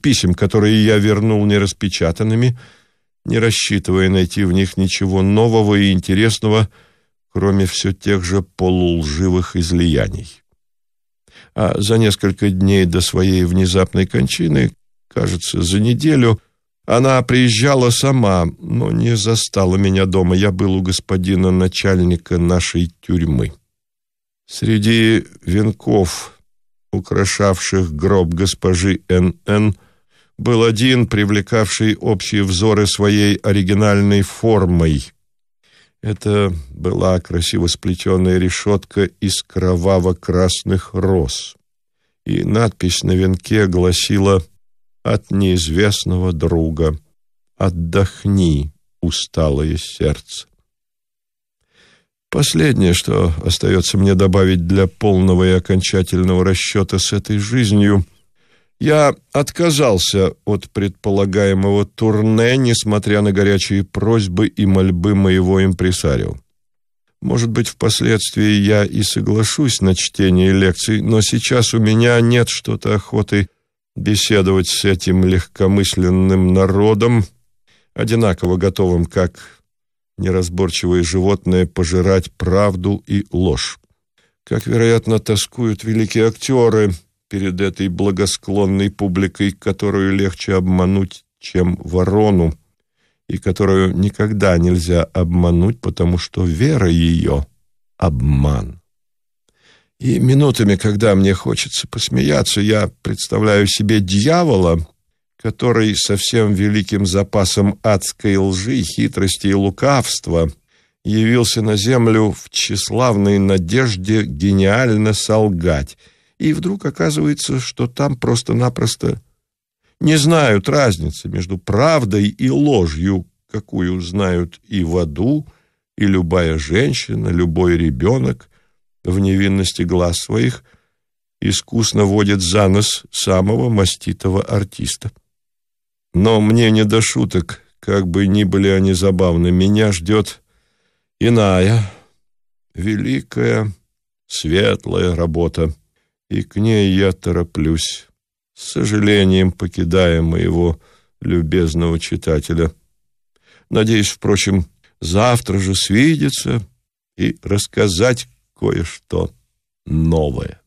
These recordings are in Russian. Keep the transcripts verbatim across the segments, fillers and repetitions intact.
писем, которые я вернул нераспечатанными, не рассчитывая найти в них ничего нового и интересного, кроме все тех же полулживых излияний. А за несколько дней до своей внезапной кончины, кажется, за неделю, она приезжала сама, но не застала меня дома. Я был у господина начальника нашей тюрьмы. Среди венков, украшавших гроб госпожи Н Н, был один, привлекавший общие взоры своей оригинальной формой. Это была красиво сплетенная решетка из кроваво-красных роз, и надпись на венке гласила: «От неизвестного друга. Отдохни, усталое сердце». Последнее, что остается мне добавить для полного и окончательного расчета с этой жизнью: я отказался от предполагаемого турне, несмотря на горячие просьбы и мольбы моего импресарио. Может быть, впоследствии я и соглашусь на чтение лекций, но сейчас у меня нет что-то охоты беседовать с этим легкомысленным народом, одинаково готовым, как неразборчивое животное, пожирать правду и ложь. Как, вероятно, тоскуют великие актеры перед этой благосклонной публикой, которую легче обмануть, чем ворону, и которую никогда нельзя обмануть, потому что вера ее — обман. И минутами, когда мне хочется посмеяться, я представляю себе дьявола, который со всем великим запасом адской лжи, хитрости и лукавства явился на землю в тщеславной надежде гениально солгать. И вдруг оказывается, что там просто-напросто не знают разницы между правдой и ложью, какую знают и в аду, и любая женщина, любой ребенок в невинности глаз своих искусно водит за нос самого маститого артиста. Но мне не до шуток, как бы ни были они забавны. Меня ждет иная, великая, светлая работа, и к ней я тороплюсь, с сожалением покидая моего любезного читателя. Надеюсь, впрочем, завтра же свидеться и рассказать кое-что новое.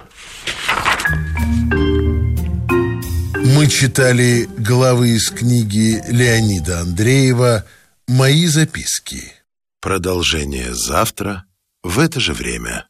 Мы читали главы из книги Леонида Андреева «Мои записки». Продолжение завтра в это же время.